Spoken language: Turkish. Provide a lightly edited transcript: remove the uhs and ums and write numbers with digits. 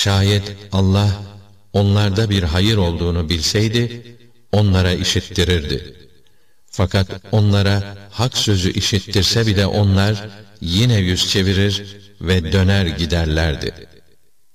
Şayet Allah onlarda bir hayır olduğunu bilseydi, onlara işittirirdi. Fakat onlara hak sözü işittirse bile onlar yine yüz çevirir ve döner giderlerdi.